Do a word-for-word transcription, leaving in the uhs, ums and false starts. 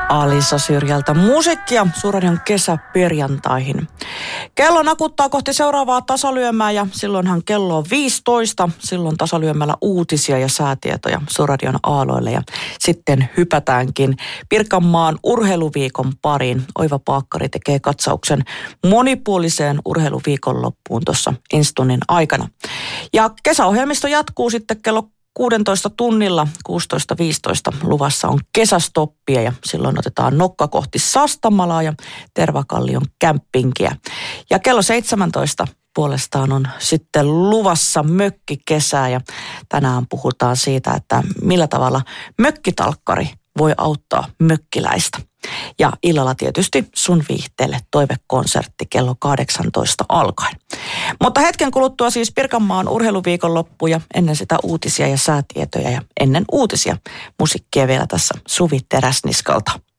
Alisa Syrjältä musiikkia Suurradion kesäperjantaihin. Kello nakuttaa kohti seuraavaa tasalyömää ja silloinhan kello on viisitoista. Silloin tasalyömällä uutisia ja säätietoja Suurradion aaloille ja sitten hypätäänkin Pirkanmaan urheiluviikon pariin. Oiva Paakkari tekee katsauksen monipuoliseen urheiluviikonloppuun tuossa ensi tunnin aikana. Ja kesäohjelmisto jatkuu sitten kello kuusitoista tunnilla, kuusitoista viisitoista luvassa on kesästoppia ja silloin otetaan nokka kohti Sastamalaa ja Tervakallion kämppinkiä. Ja kello seitsemäntoista puolestaan on sitten luvassa mökkikesää ja tänään puhutaan siitä, että millä tavalla mökkitalkkari voi auttaa mökkiläistä. Ja illalla tietysti sun viihteelle toivekonsertti kello kahdeksantoista alkaen. Mutta hetken kuluttua siis Pirkanmaan urheiluviikonloppu ja ennen sitä uutisia ja säätietoja ja ennen uutisia musiikkia vielä tässä Suvi Teräsniskalta.